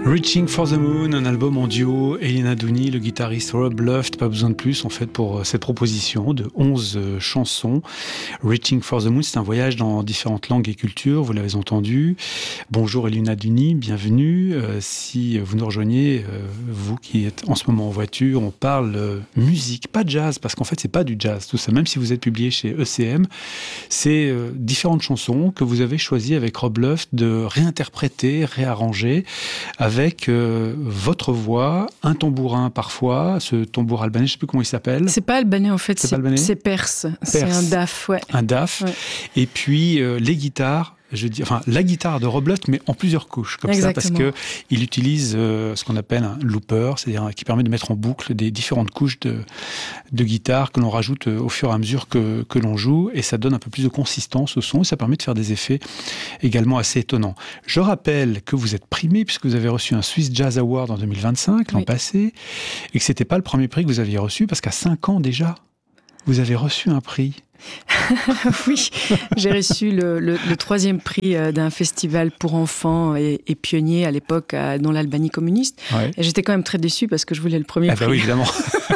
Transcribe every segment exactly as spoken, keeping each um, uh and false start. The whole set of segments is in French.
Reaching for the Moon, un album en duo, Elena Dooney, le guitariste Rob Luft, pas besoin de plus en fait pour cette proposition de onze chansons. Reaching for the Moon, c'est un voyage dans différentes langues et cultures, vous l'avez entendu. Bonjour Elena Dooney, bienvenue. Euh, si vous nous rejoignez, euh, vous qui êtes en ce moment en voiture, on parle euh, musique, pas jazz, parce qu'en fait c'est pas du jazz tout ça, même si vous êtes publié chez E C M, c'est euh, différentes chansons que vous avez choisi avec Rob Luft de réinterpréter, réarranger, avec avec euh, votre voix, un tambourin parfois, ce tambour albanais, je ne sais plus comment il s'appelle. C'est pas albanais en fait, c'est, c'est, c'est perse. perse. C'est un daf, ouais. Un daf. Ouais. Et puis euh, les guitares. Je dis, enfin, la guitare de Rob Luft, mais en plusieurs couches, comme Exactement. ça, parce qu'il utilise euh, ce qu'on appelle un looper, c'est-à-dire qui permet de mettre en boucle des différentes couches de, de guitare que l'on rajoute euh, au fur et à mesure que, que l'on joue, et ça donne un peu plus de consistance au son, et ça permet de faire des effets également assez étonnants. Je rappelle que vous êtes primé, puisque vous avez reçu un Swiss Jazz Award en deux mille vingt-cinq, l'an oui. passé, et que ce n'était pas le premier prix que vous aviez reçu, parce qu'à cinq ans déjà, vous avez reçu un prix. Oui, j'ai reçu le, le, le troisième prix d'un festival pour enfants et, et pionniers à l'époque à, dans l'Albanie communiste. Ouais. Et j'étais quand même très déçue parce que je voulais le premier ah prix. Bah oui, évidemment.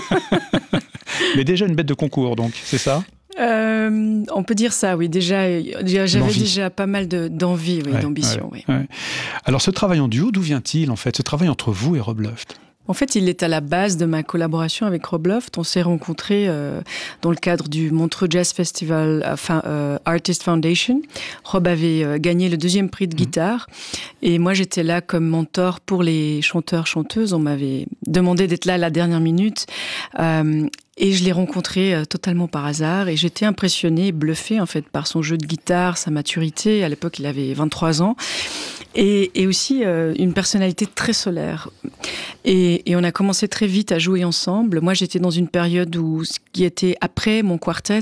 Mais déjà une bête de concours, donc, c'est ça ? Euh, on peut dire ça, oui. Déjà, déjà j'avais L'envie. déjà pas mal de, d'envie, oui, ouais, d'ambition. Ouais, oui. Ouais. Alors, ce travail en duo, d'où vient-il, en fait ? Ce travail entre vous et Rob Luft ? En fait, il est à la base de ma collaboration avec Rob Luft. On s'est rencontrés euh, dans le cadre du Montreux Jazz Festival enfin, euh, Artist Foundation. Rob avait euh, gagné le deuxième prix de guitare. Et moi, j'étais là comme mentor pour les chanteurs-chanteuses. On m'avait demandé d'être là à la dernière minute. Euh, Et je l'ai rencontré euh, totalement par hasard et j'étais impressionnée, bluffée en fait par son jeu de guitare, sa maturité. À l'époque, il avait vingt-trois ans et, et aussi euh, une personnalité très solaire. Et, et on a commencé très vite à jouer ensemble. Moi, j'étais dans une période où ce qui était après mon quartet,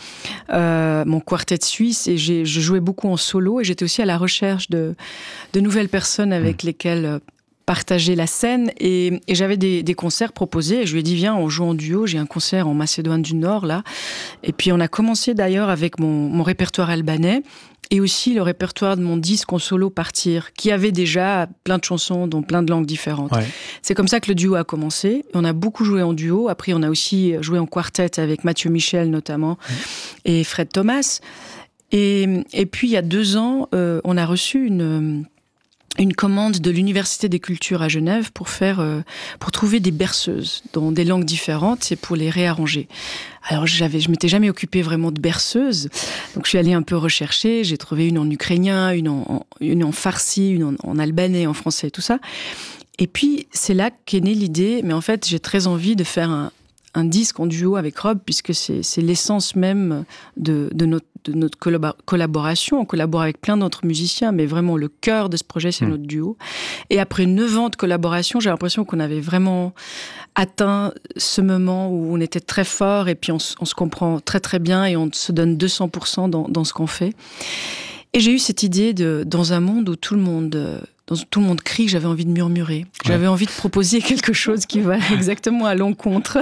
euh, mon quartet suisse, et j'ai, je jouais beaucoup en solo et j'étais aussi à la recherche de, de nouvelles personnes avec mmh. lesquelles partager la scène et, et j'avais des, des concerts proposés et je lui ai dit viens on joue en duo, j'ai un concert en Macédoine du Nord là et puis on a commencé d'ailleurs avec mon, mon répertoire albanais et aussi le répertoire de mon disque en solo Partir qui avait déjà plein de chansons dans plein de langues différentes. Ouais. C'est comme ça que le duo a commencé, on a beaucoup joué en duo, après on a aussi joué en quartet avec Mathieu Michel notamment ouais. et Fred Thomas et, et puis il y a deux ans euh, on a reçu une une commande de l'Université des Cultures à Genève pour faire, euh, pour trouver des berceuses dans des langues différentes et pour les réarranger. Alors, j'avais, je m'étais jamais occupée vraiment de berceuses. Donc, je suis allée un peu rechercher. J'ai trouvé une en ukrainien, une en, une en farsi, une en, en albanais, en français, tout ça. Et puis, c'est là qu'est née l'idée. Mais en fait, j'ai très envie de faire un, un disque en duo avec Rob, puisque c'est, c'est l'essence même de, de notre de notre collaboration. On collabore avec plein d'autres musiciens, mais vraiment le cœur de ce projet, c'est mmh. notre duo. Et après neuf ans de collaboration, j'ai l'impression qu'on avait vraiment atteint ce moment où on était très fort et puis on, on se comprend très très bien et on se donne deux cents pour cent dans, dans ce qu'on fait. Et j'ai eu cette idée de, dans un monde où tout le monde... Dans tout le monde crie, j'avais envie de murmurer. J'avais ouais. envie de proposer quelque chose qui va exactement à l'encontre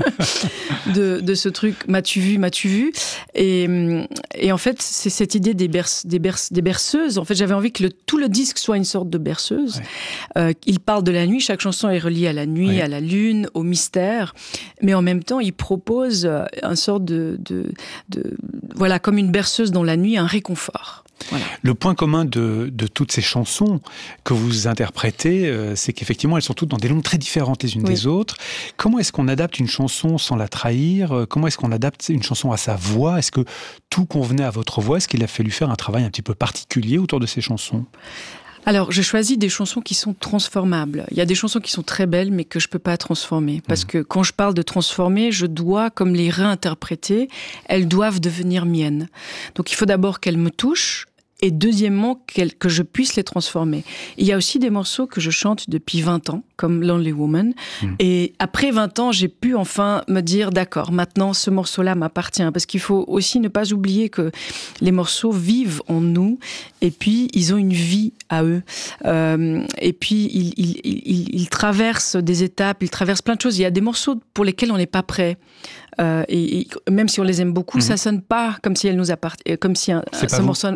de, de ce truc « m'as-tu vu, m'as-tu vu ?» et, et en fait, c'est cette idée des, berce, des, berce, des berceuses. En fait, j'avais envie que le, tout le disque soit une sorte de berceuse. Ouais. Euh, il parle de la nuit, chaque chanson est reliée à la nuit, ouais. à la lune, au mystère. Mais en même temps, il propose une sorte de, de, de... Voilà, comme une berceuse dans la nuit, un réconfort. Voilà. Le point commun de, de toutes ces chansons que vous interprétez, euh, c'est qu'effectivement, elles sont toutes dans des langues très différentes les unes oui. des autres. Comment est-ce qu'on adapte une chanson sans la trahir ? Comment est-ce qu'on adapte une chanson à sa voix ? Est-ce que tout convenait à votre voix ? Est-ce qu'il a fallu faire un travail un petit peu particulier autour de ces chansons ? Alors, je choisis des chansons qui sont transformables. Il y a des chansons qui sont très belles, mais que je peux pas transformer. Parce mmh. que quand je parle de transformer, je dois, comme les réinterpréter, elles doivent devenir miennes. Donc, il faut d'abord qu'elles me touchent, et deuxièmement, que je puisse les transformer. Il y a aussi des morceaux que je chante depuis vingt ans, comme Lonely Woman. Mmh. Et après vingt ans, j'ai pu enfin me dire, d'accord, maintenant, ce morceau-là m'appartient. Parce qu'il faut aussi ne pas oublier que les morceaux vivent en nous, et puis ils ont une vie à eux. Euh, et puis, ils, ils, ils, ils traversent des étapes, ils traversent plein de choses. Il y a des morceaux pour lesquels on n'est pas prêt. Euh, et, et même si on les aime beaucoup, mmh. ça sonne pas comme si elles nous appartenaient, comme si un, c'est ce morceau, c'est pas, c'est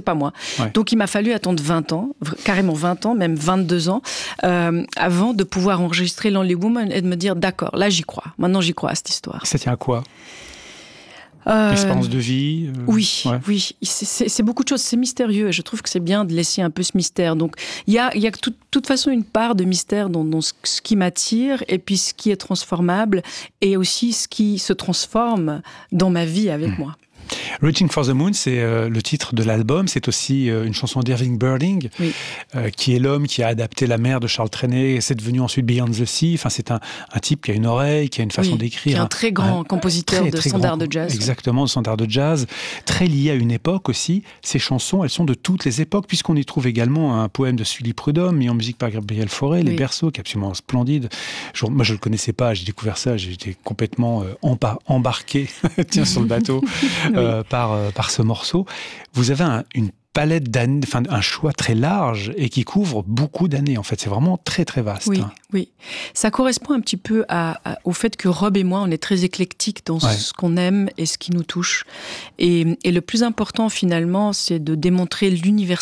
pas moi. Ouais. Donc, il m'a fallu attendre vingt ans, carrément vingt ans, même vingt-deux ans, euh, avant de pouvoir enregistrer Lonely Woman et de me dire, d'accord, là, j'y crois. Maintenant, j'y crois à cette histoire. Ça tient à quoi ? Euh, L'expérience de vie euh, Oui, ouais. oui. C'est, c'est, c'est beaucoup de choses. C'est mystérieux. Et je trouve que c'est bien de laisser un peu ce mystère. Donc, il y a, il y a de tout, toute façon une part de mystère dans, dans ce, ce qui m'attire et puis ce qui est transformable et aussi ce qui se transforme dans ma vie avec mmh. moi. Reaching for the Moon, c'est euh, le titre de l'album. C'est aussi euh, une chanson d'Irving Berlin, oui. euh, qui est l'homme qui a adapté La mer de Charles Trenet. Et c'est devenu ensuite Beyond the Sea. Enfin, c'est un, un type qui a une oreille, qui a une façon oui, d'écrire. Qui est un très grand un, compositeur très, de très standards de jazz. Exactement, de standards de jazz. Très lié à une époque aussi. Ces chansons, elles sont de toutes les époques, puisqu'on y trouve également un poème de Sully Prudhomme, mis en musique par Gabriel Fauré, Les oui. Berceaux, qui est absolument splendide. Je, moi, je ne le connaissais pas. J'ai découvert ça. J'ai été complètement euh, embar- embarqué tiens, sur le bateau oui. euh, par... Euh, par ce morceau. Vous avez un, une palette d'années, enfin un choix très large et qui couvre beaucoup d'années. En fait, c'est vraiment très très vaste. Oui, hein. oui. Ça correspond un petit peu à, à, au fait que Rob et moi, on est très éclectiques dans ouais. ce qu'on aime et ce qui nous touche. Et, et le plus important finalement, c'est de démontrer l'universalité